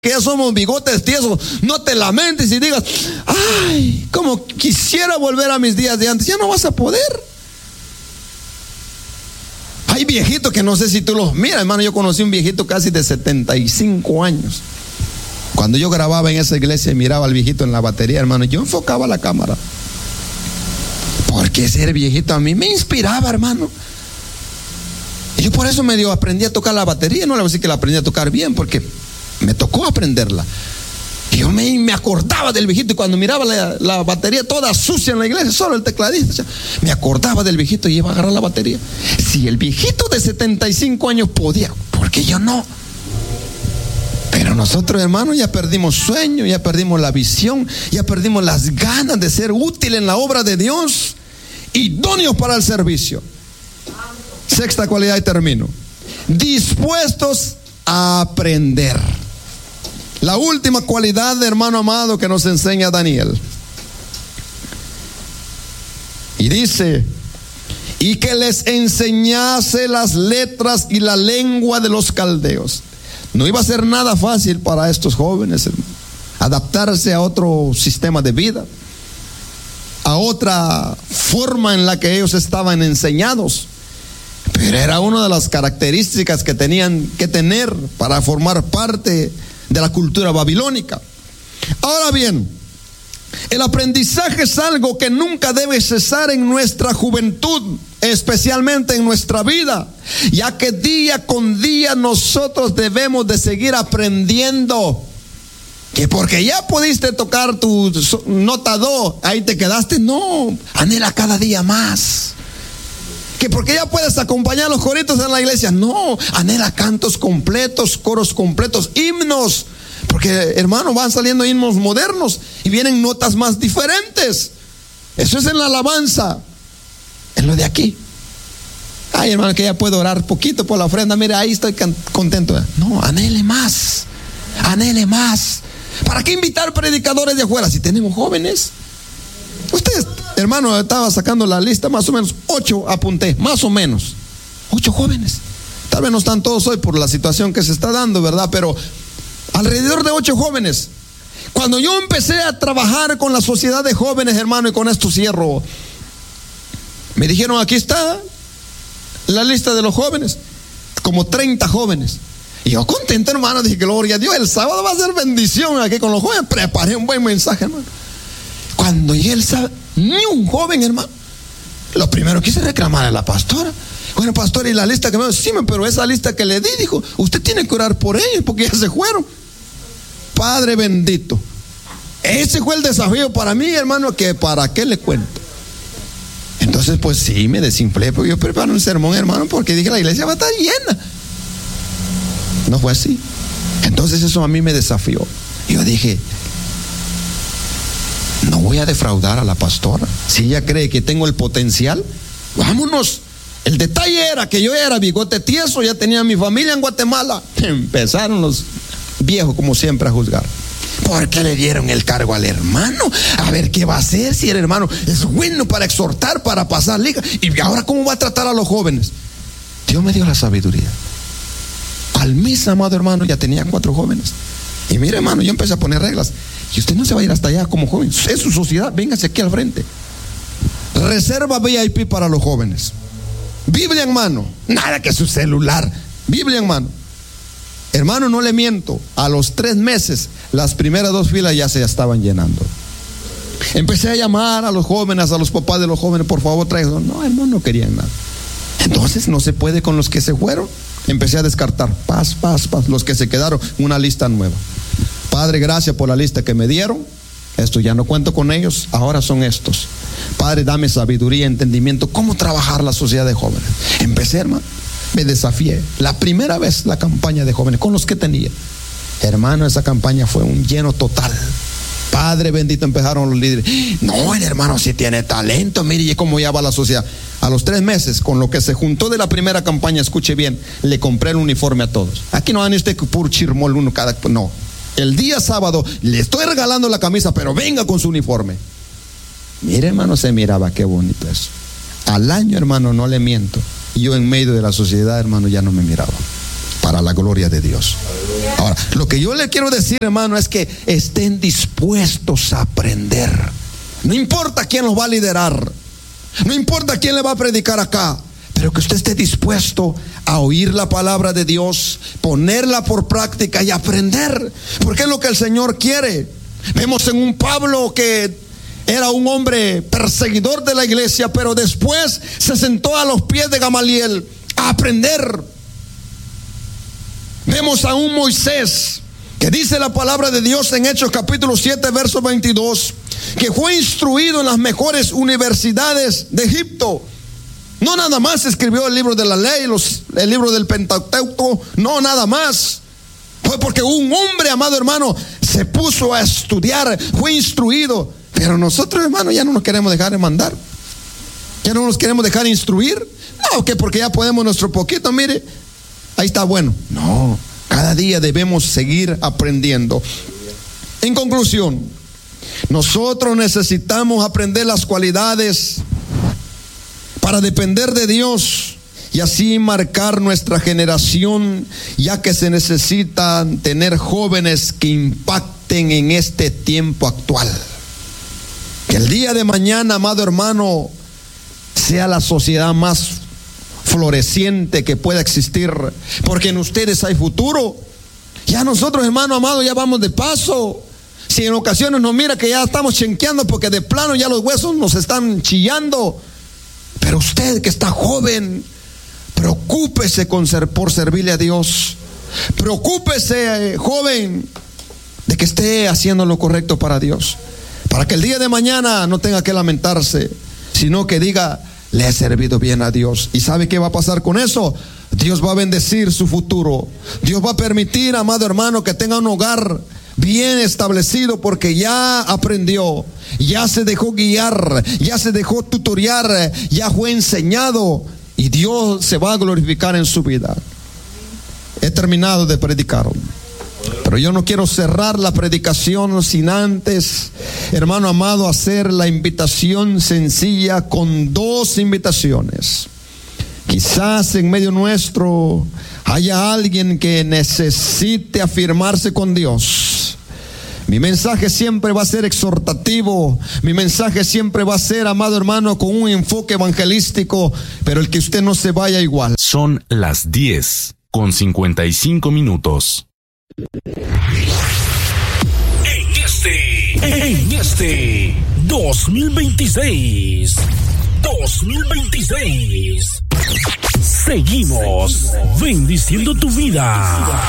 que ya somos bigotes tiesos, no te lamentes y digas, ay, como quisiera volver a mis días de antes. Ya no vas a poder. Hay viejitos que no sé si tú los miras, hermano. Yo conocí un viejito casi de 75 años. Cuando yo grababa en esa iglesia y miraba al viejito en la batería, hermano, yo enfocaba la cámara, porque ese viejito a mí me inspiraba, hermano. Y yo por eso medio aprendí a tocar la batería. No le voy a decir que la aprendí a tocar bien, porque me tocó aprenderla. Y yo me acordaba del viejito, y cuando miraba la batería toda sucia en la iglesia, solo el tecladista, me acordaba del viejito y iba a agarrar la batería. Si el viejito de 75 años podía, ¿por qué yo no? Pero nosotros, hermanos, ya perdimos sueño, ya perdimos la visión, ya perdimos las ganas de ser útil en la obra de Dios, idóneos para el servicio. Sexta cualidad y termino: dispuestos a aprender. La última cualidad, hermano amado, que nos enseña Daniel. Y dice: y que les enseñase las letras y la lengua de los caldeos. No iba a ser nada fácil para estos jóvenes, hermano, adaptarse a otro sistema de vida, a otra forma en la que ellos estaban enseñados. Pero era una de las características que tenían que tener para formar parte de la cultura babilónica. Ahora bien, el aprendizaje es algo que nunca debe cesar en nuestra juventud, especialmente en nuestra vida, ya que día con día nosotros debemos de seguir aprendiendo. Que porque ya pudiste tocar tu nota do, ahí te quedaste. No, anhela cada día más. Que porque ya puedes acompañar a los coritos en la iglesia, no, anhela cantos completos, coros completos, himnos. Porque, hermano, van saliendo himnos modernos y vienen notas más diferentes. Eso es en la alabanza. En lo de aquí, ay, hermano, que ya puedo orar poquito por la ofrenda, mire, ahí estoy contento. No, anhele más, anhele más. ¿Para qué invitar predicadores de afuera si tenemos jóvenes? Ustedes, hermano, estaba sacando la lista, más o menos 8 apunté, más o menos 8 jóvenes. Tal vez no están todos hoy por la situación que se está dando, ¿verdad? Pero alrededor de 8 jóvenes. Cuando yo empecé a trabajar con la sociedad de jóvenes, hermano, y con esto cierro, me dijeron: aquí está la lista de los jóvenes, como 30 jóvenes. Y yo contento, hermano, dije: gloria a Dios, el sábado va a ser bendición aquí con los jóvenes. Preparé un buen mensaje, hermano. Cuando llegué el sábado, ni un joven, hermano. Lo primero que hice reclamar a la pastora. Bueno, pastor, ¿y la lista que me dio? Sí, pero esa lista que le di, dijo, usted tiene que orar por ellos porque ya se fueron. Padre bendito, ese fue el desafío para mí, hermano, que para qué le cuento. Entonces, pues sí, me desinflé, porque yo preparo un sermón, hermano, porque dije, la iglesia va a estar llena. No fue así. Entonces eso a mí me desafió. Yo dije, no voy a defraudar a la pastora. Si ella cree que tengo el potencial, vámonos. El detalle era que yo era bigote tieso, ya tenía mi familia en Guatemala. Empezaron los viejos, como siempre, a juzgar. ¿Por qué le dieron el cargo al hermano? A ver qué va a hacer, si el hermano es bueno para exhortar, para pasar liga. Y ahora, ¿cómo va a tratar a los jóvenes? Dios me dio la sabiduría. Al mes, amado hermano, ya tenía 4 jóvenes. Y mire, hermano, yo empecé a poner reglas. Y usted no se va a ir hasta allá como joven. Es su sociedad, véngase aquí al frente. Reserva VIP para los jóvenes. Biblia en mano, nada que su celular. Biblia en mano. Hermano, no le miento, a los 3 meses las primeras 2 filas ya se estaban llenando. Empecé a llamar a los jóvenes, a los papás de los jóvenes, por favor traigan. No, hermano, no querían nada. Entonces no se puede con los que se fueron. Empecé a descartar, paz, los que se quedaron, una lista nueva. Padre, gracias por la lista que me dieron. Esto ya no cuento con ellos, ahora son estos. Padre, dame sabiduría, entendimiento, cómo trabajar la sociedad de jóvenes. Empecé, hermano, me desafié. La primera vez la campaña de jóvenes con los que tenía, hermano, esa campaña fue un lleno total. Padre bendito, empezaron los líderes. No, el hermano sí tiene talento, mire cómo ya va la sociedad. A los 3 meses, con lo que se juntó de la primera campaña, escuche bien, le compré el uniforme a todos. Aquí no van este pur chirmol uno cada, no. El día sábado le estoy regalando la camisa, pero venga con su uniforme. Mire, hermano, se miraba, qué bonito eso. Al año, hermano, no le miento, yo en medio de la sociedad, hermano, ya no me miraba. para la gloria de Dios. Ahora, lo que yo le quiero decir, hermano, es que estén dispuestos a aprender. No importa quién los va a liderar, no importa quién le va a predicar acá, pero que usted esté dispuesto a oír la palabra de Dios, ponerla por práctica y aprender, porque es lo que el Señor quiere. Vemos en un Pablo que era un hombre perseguidor de la iglesia, pero después se sentó a los pies de Gamaliel a aprender. Vemos a un Moisés que dice la palabra de Dios en Hechos capítulo 7 verso 22, que fue instruido en las mejores universidades de Egipto. No nada más escribió el libro de la ley, el libro del Pentateuco, no nada más. Fue porque un hombre, amado hermano, se puso a estudiar, fue instruido. Pero nosotros, hermano, ya no nos queremos dejar de mandar, ya no nos queremos dejar instruir. No, que porque ya podemos nuestro poquito, mire, ahí está bueno. No, cada día debemos seguir aprendiendo. En conclusión, nosotros necesitamos aprender las cualidades para depender de Dios y así marcar nuestra generación, ya que se necesitan tener jóvenes que impacten en este tiempo actual. Que el día de mañana, amado hermano, sea la sociedad más floreciente que pueda existir, porque en ustedes hay futuro. Ya nosotros, hermano amado, ya vamos de paso. Si en ocasiones nos mira que ya estamos chenqueando porque de plano ya los huesos nos están chillando, pero usted que está joven, preocúpese por servirle a Dios. Preocúpese, joven, de que esté haciendo lo correcto para Dios, para que el día de mañana no tenga que lamentarse, sino que diga: le he servido bien a Dios. ¿Y sabe qué va a pasar con eso? Dios va a bendecir su futuro. Dios va a permitir, amado hermano, que tenga un hogar bien establecido, porque ya aprendió, ya se dejó guiar, ya se dejó tutoriar, ya fue enseñado, y Dios se va a glorificar en su vida. He terminado de predicar, pero yo no quiero cerrar la predicación sin antes, hermano amado, hacer la invitación sencilla con dos invitaciones. Quizás en medio nuestro haya alguien que necesite afirmarse con Dios. Mi mensaje siempre va a ser exhortativo. Mi mensaje siempre va a ser, amado hermano, con un enfoque evangelístico, pero el que usted no se vaya igual. Son las 10:55. En este 2026, seguimos bendiciendo tu vida.